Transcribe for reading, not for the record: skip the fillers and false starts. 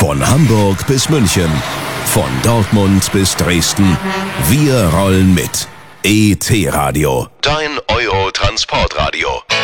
Von Hamburg bis München, von Dortmund bis Dresden. Wir rollen mit. ET Radio. Dein Euro-Transportradio.